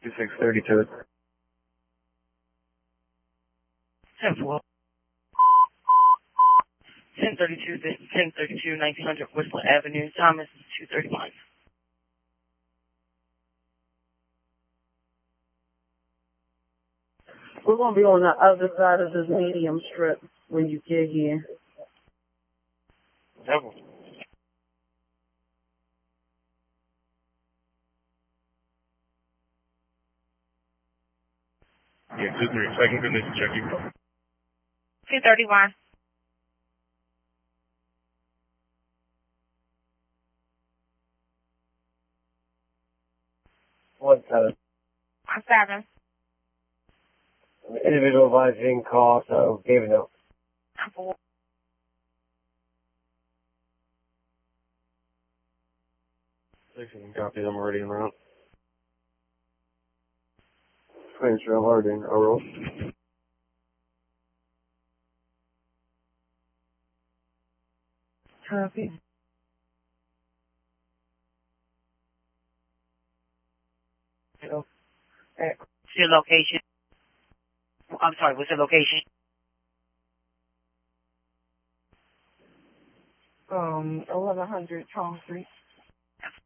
2632. 10-4. 1032, 1900 Whistler Avenue, Thomas 231. We're going to be on the other side of this medium strip when you get here. Devil. Yeah, 2-3. Second condition, check you. 231. One seven. 7. Individual advising call, so gave a note. 4. Copy, I'm already en route. Twins Trail, Harding, overall. Copy. What's your location? I'm sorry, what's your location? 1100 Charles Street.